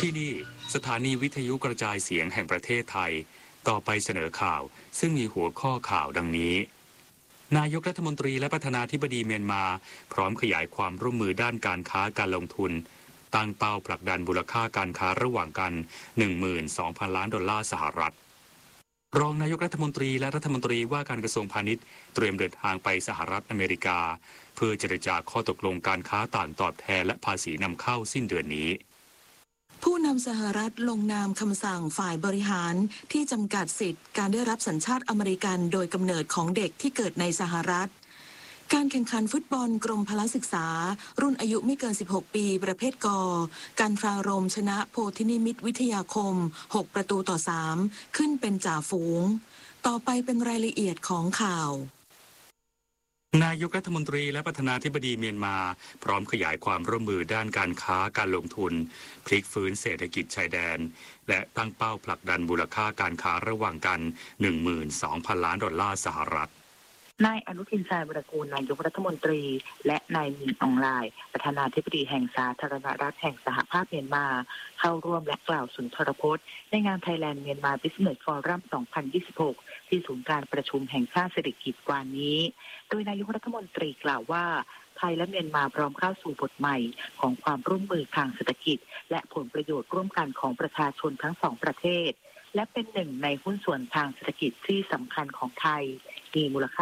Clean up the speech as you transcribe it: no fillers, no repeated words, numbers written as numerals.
ที่นี่สถานีวิทยุกระจายเสียงแห่งประเทศไทยต่อไปเสนอข่าวซึ่งมีหัวข้อข่าวดังนี้นายกรัฐมนตรีและประธานาธิบดีเมียนมาพร้อมขยายความร่วมมือด้านการค้าการลงทุนตั้งเป้าผลักดันมูลค่าการค้าระหว่างกัน 12,000 ล้านดอลลาร์สหรัฐรองนายกรัฐมนตรีและรัฐมนตรีว่าการกระทรวงพาณิชย์เตรียมเดินทางไปสหรัฐอเมริกาเพื่อเจรจาข้อตกลงการค้าต่างตอบแทนและภาษีนำเข้าสิ้นเดือนนี้ผู้นำสหรัฐลงนามคำสั่งฝ่ายบริหารที่จำกัดสิทธิ์การได้รับสัญชาติอเมริกันโดยกำเนิดของเด็กที่เกิดในสหรัฐการแข่งขันฟุตบอลกรมพละศึกษารุ่นอายุไม่เกิน 16 ปีประเภทกการทรารมชนะโพธินิมิตรวิทยาคม 6-3 ขึ้นเป็นจ่าฝูงต่อไปเป็นรายละเอียดของข่าวนายกรัฐมนตรีและประธานาธิบดีเมียนมาพร้อมขยายความร่วมมือด้านการค้าการลงทุนพลิกฟื้นเศรษฐกิจชายแดนและตั้งเป้าผลักดันมูลค่าการค้าระหว่างกัน 12,000 ล้านดอลลาร์สหรัฐนายอนุทิน ชาญวิรากูลนายกรัฐมนตรีและนายมินอองไลน์ประธานาธิบดีแห่งสาธารณรัฐแห่งสหภาพเมียนมาเข้าร่วมและกล่าวสุนทรพจน์ในงาน Thailand Myanmar Business Forum 2026 ที่ศูนย์การประชุมแห่งชาติเศรษฐกิจวันนี้โดยนายกรัฐมนตรีกล่าวว่าไทยและเมียนมาพร้อมเข้าสู่บทใหม่ของความร่วมมือทางเศรษฐกิจและผลประโยชน์ร่วมกันของประชาชนทั้งสองประเทศและเป็นหนึ่งในหุ้นส่วนทางเศรษฐกิจที่สำคัญของไทยมีมูลค่า